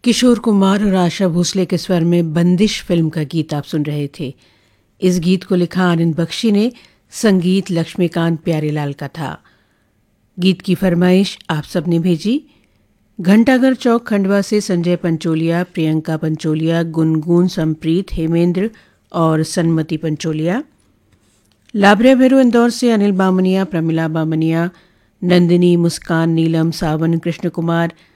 किशोर कुमार और आशा भोसले के स्वर में बंदिश फिल्म का गीत आप सुन रहे थे। इस गीत को लिखा आनंद बख्शी ने, संगीत लक्ष्मीकांत प्यारेलाल का था। गीत की फरमाइश आप सबने भेजी। घंटाघर चौक खंडवा से संजय पंचोलिया, प्रियंका पंचोलिया, गुनगुन, संप्रीत, हेमेंद्र और सन्मति पंचोलिया। लाभरिया भेरू इंदौर से अनिल बामनिया, प्रमिला बामनिया, नंदिनी, मुस्कान, नीलम, सावन, कृष्ण कुमार,